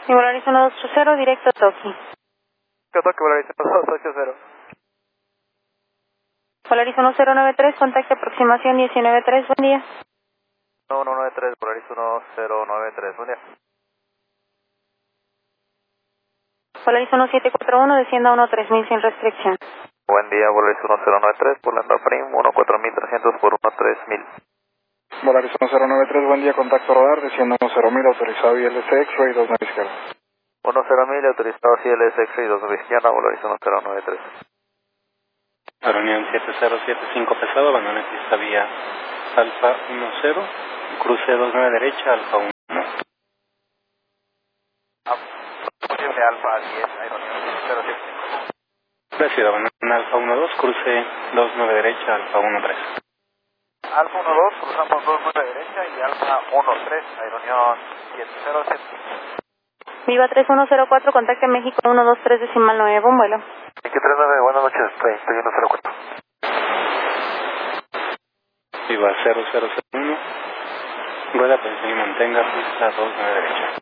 Y Volaris 1280, directo a Toki. Toki, Volaris 1280. Volaris 1093, contacto aproximación 193, buen día. 1193, Volaris 1093, buen día. Volaris 1741, descienda a 13000 sin restricción. Buen día, Volaris 1093, volando a Prim, 14300 por 13000. Volaris 1093, buen día, contacto radar, desciendo 10000, autorizado ILS X-Ray 29 izquierda. 10000, autorizado ILS X-Ray 29 izquierda, Volaris 1093. Reunión 7075 pesado, abandone pista vía Alfa 10, cruce 29 derecha, Alfa 1. Posible Alfa 10, aerolínea 07. Gracias, abandone Alfa 12, cruce 29 derecha, Alfa 13. Alfa 12, cruzamos 29 derecha y Alfa 13, aerolínea 707. Viva 3104, contacto México 123 decimal 9, buen vuelo. México 39, buenas noches, 3104. Viva 0001, rueda, posición y mantenga pista 29 derecha.